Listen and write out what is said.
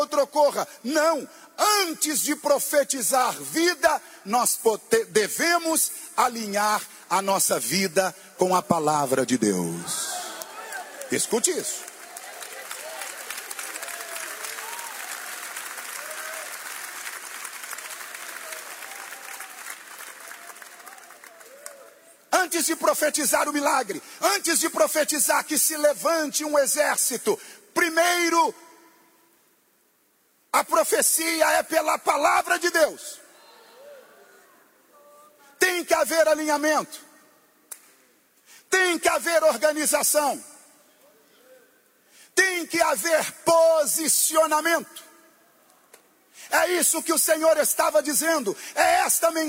outro ocorra. Não, antes de profetizar vida, nós devemos alinhar a nossa vida com a palavra de Deus. Escute isso. Antes de profetizar o milagre, antes de profetizar que se levante um exército, primeiro, a profecia é pela palavra de Deus. Tem que haver alinhamento. Tem que haver organização. Tem que haver posicionamento. É isso que o Senhor estava dizendo. É esta mensagem